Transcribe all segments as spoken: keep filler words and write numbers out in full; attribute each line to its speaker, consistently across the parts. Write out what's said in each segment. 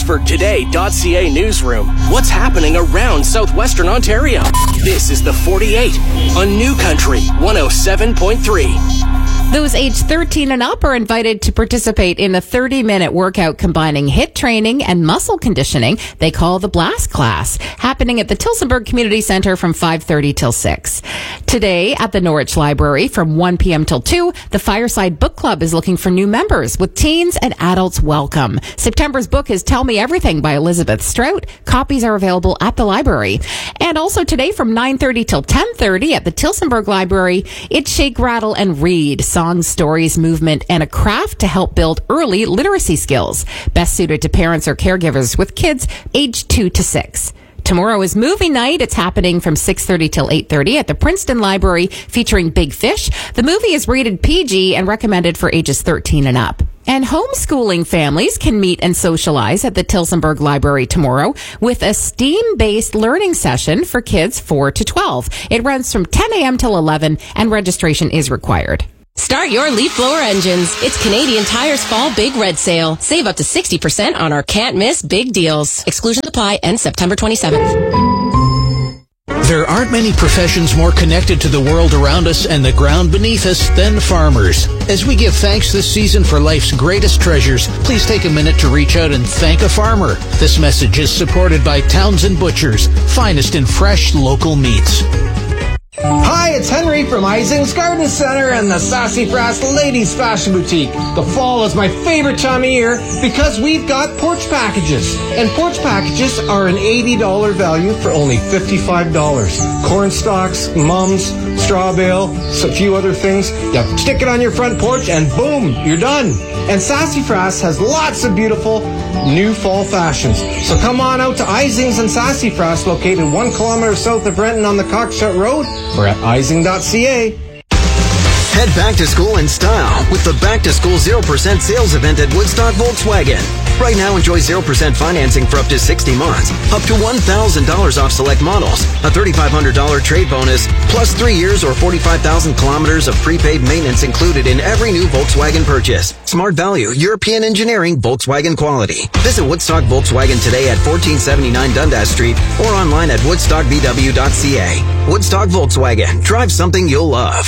Speaker 1: Abbotsford Today dot C A newsroom. What's happening around southwestern Ontario? This is the forty-eight on New Country one oh seven point three.
Speaker 2: Those aged thirteen and up are invited to participate in a thirty-minute workout combining HIIT training and muscle conditioning they call the Blast Class, happening at the Tillsonburg Community Centre from five thirty till six. Today at the Norwich Library from one p.m. till two, the Fireside Book Club is looking for new members with teens and adults welcome. September's book is Tell Me Everything by Elizabeth Strout. Copies are available at the library. And also today from nine thirty till ten thirty at the Tillsonburg Library, it's Shake, Rattle, and Read. Songs, stories, movement, and a craft to help build early literacy skills. Best suited to parents or caregivers with kids aged two to six. Tomorrow is movie night. It's happening from six thirty till eight thirty at the Princeton Library featuring Big Fish. The movie is rated P G and recommended for ages thirteen and up. And homeschooling families can meet and socialize at the Tillsonburg Library tomorrow with a STEAM-based learning session for kids four to twelve. It runs from ten a.m. till eleven and registration is required.
Speaker 3: Start your leaf blower engines. It's Canadian Tire's Fall Big Red Sale. Save up to sixty percent on our can't miss big deals. Exclusions apply. Ends September twenty-seventh.
Speaker 4: There aren't many professions more connected to the world around us and the ground beneath us than farmers. As we give thanks this season for life's greatest treasures, please take a minute to reach out and thank a farmer. This message is supported by Townsend Butchers, finest in fresh local meats.
Speaker 5: Hi, it's Henry from Ising's Garden Center and the Sassafras Ladies Fashion Boutique. The fall is my favorite time of year because we've got porch packages. And porch packages are an eighty dollars value for only fifty-five dollars. Corn stalks, mums, straw bale, a few other things. You stick it on your front porch and boom, you're done. And Sassafras has lots of beautiful new fall fashions. So come on out to Ising's and Sassafras, located one kilometer south of Renton on the Cockshut Road, or at ising dot c a.
Speaker 6: Head back to school in style with the Back to School zero percent sales event at Woodstock Volkswagen. Right now, enjoy zero percent financing for up to sixty months, up to one thousand dollars off select models, a three thousand five hundred dollars trade bonus, plus three years or forty-five thousand kilometers of prepaid maintenance included in every new Volkswagen purchase. Smart value, European engineering, Volkswagen quality. Visit Woodstock Volkswagen today at fourteen seventy-nine Dundas Street or online at woodstock v w dot c a. Woodstock Volkswagen. Drive something you'll love.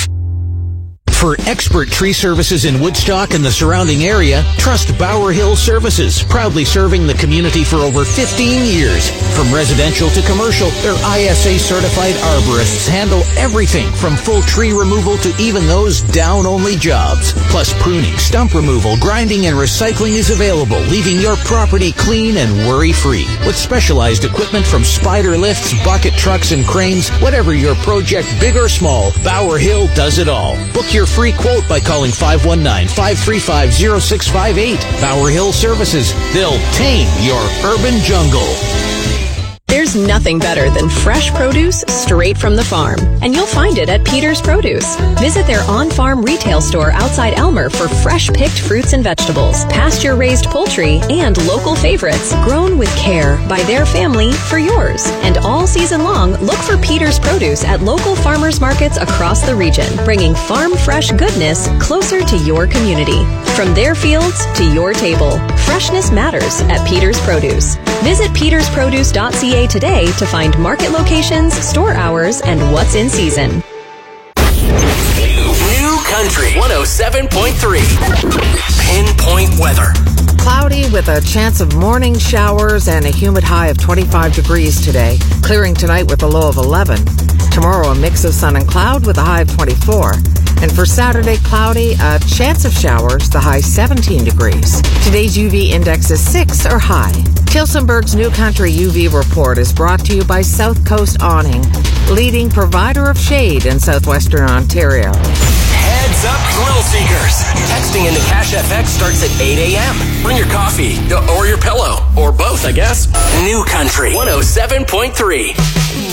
Speaker 4: For expert tree services in Woodstock and the surrounding area, trust Bower Hill Services, proudly serving the community for over fifteen years. From residential to commercial, their I S A-certified arborists handle everything from full tree removal to even those down-only jobs. Plus, pruning, stump removal, grinding, and recycling is available, leaving your property clean and worry-free. With specialized equipment from spider lifts, bucket trucks, and cranes, whatever your project, big or small, Bower Hill does it all. Book your free quote by calling five one nine, five three five, zero six five eight. Bower Hill Services. They'll tame your urban jungle.
Speaker 3: There's nothing better than fresh produce straight from the farm, and you'll find it at Peter's Produce. Visit their on-farm retail store outside Elmer for fresh picked fruits and vegetables, pasture-raised poultry, and local favorites grown with care by their family for yours. And all season long, look for Peter's Produce at local farmers markets across the region, bringing farm-fresh goodness closer to your community. From their fields to your table, freshness matters at Peter's Produce. Visit peters produce dot c a today to find market locations, store hours, and what's in season.
Speaker 1: New Country one oh seven point three. Pinpoint weather.
Speaker 7: Cloudy with a chance of morning showers and a humid high of twenty-five degrees today. Clearing tonight with a low of eleven. Tomorrow, a mix of sun and cloud with a high of twenty-four. And for Saturday, cloudy, a chance of showers, the high seventeen degrees. Today's U V index is six or high. Tillsonburg's New Country U V report is brought to you by South Coast Awning, leading provider of shade in southwestern Ontario.
Speaker 1: Heads up, thrill seekers. Texting into Cash F X starts at eight a.m. Bring your coffee or your pillow, or both, I guess. New Country one oh seven point three.